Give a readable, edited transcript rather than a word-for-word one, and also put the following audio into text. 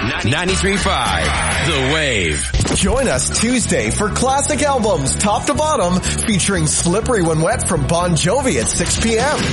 93.5 The Wave. Join us Tuesday for classic albums top to bottom featuring Slippery When Wet from Bon Jovi at 6 p.m.